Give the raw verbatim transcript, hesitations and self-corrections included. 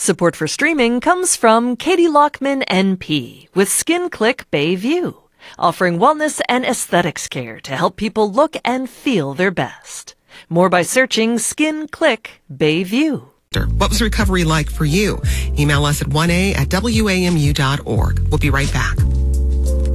Support for streaming comes from Katie Lockman, N P, with SkinClick Bayview, offering wellness and aesthetics care to help people look and feel their best. More by searching SkinClick Bayview. What was recovery like for you? Email us at one a at W A M U dot org. We'll be right back.